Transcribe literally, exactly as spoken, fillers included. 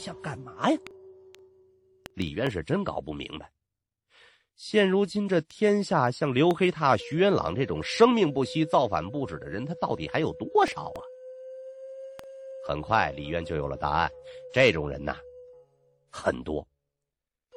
想干嘛呀？ 李渊是真搞不明白，现如今这天下像刘黑闼、徐元朗这种生命不息、造反不止的人，他到底还有多少啊？很快李渊就有了答案，这种人呐，很多。